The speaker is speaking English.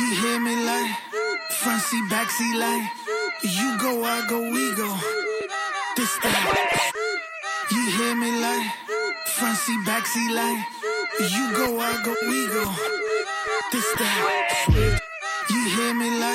You hear me like front seat, back seat like you go, I go, we go. This that. You hear me like front seat, back seat like you go, I go, we go. This that. You hear me like